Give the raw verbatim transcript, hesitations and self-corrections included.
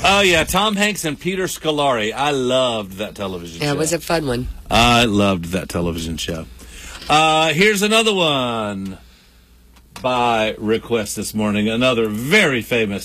Oh, yeah, Tom Hanks and Peter Scolari. I loved that television Yeah, show. it was a fun one. I loved that television show. Uh, here's another one by request this morning. Another very famous